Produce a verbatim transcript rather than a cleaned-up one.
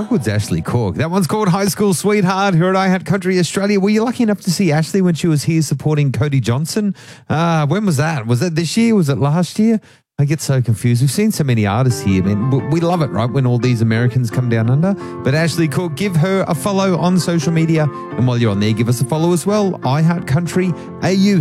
good's Ashley Cork? That one's called High School Sweetheart here at iHeart Country Australia. Were you lucky enough to see Ashley when she was here supporting Cody Johnson? Uh, when was that? Was that this year? Was it last year? I get so confused. We've seen so many artists here, man. We love it, right, when all these Americans come down under. But Ashley Cork, give her a follow on social media. And while you're on there, give us a follow as well. iHeart Country A U.